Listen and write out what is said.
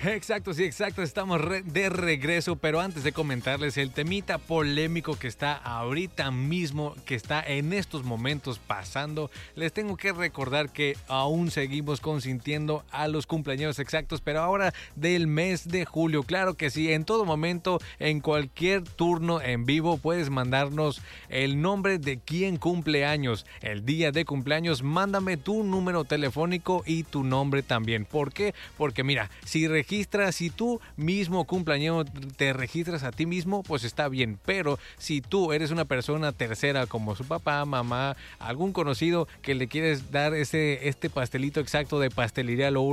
Exacto, sí, exacto. Estamos de regreso, pero antes de comentarles el temita polémico que está ahorita mismo, que está en estos momentos pasando, les tengo que recordar que aún seguimos consintiendo a los cumpleaños exactos, pero ahora del mes de julio. Claro que sí, en todo momento, en cualquier turno en vivo, puedes mandarnos el nombre de quien cumple años. El día de cumpleaños, mándame tu número telefónico y tu nombre también. ¿Por qué? Porque mira, si tú mismo cumpleaños te registras a ti mismo, pues está bien. Pero si tú eres una persona tercera como su papá, mamá, algún conocido que le quieres dar este pastelito exacto de Pastelería Lo